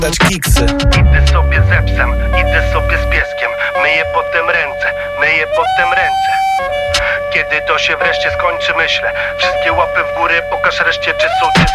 dać kiksy. Idę sobie ze psem, idę sobie z pieskiem. Myję potem ręce, myję potem ręce. Kiedy to się wreszcie skończy, myślę. Wszystkie łapy w górę, pokaż reszcie, czy są czyste.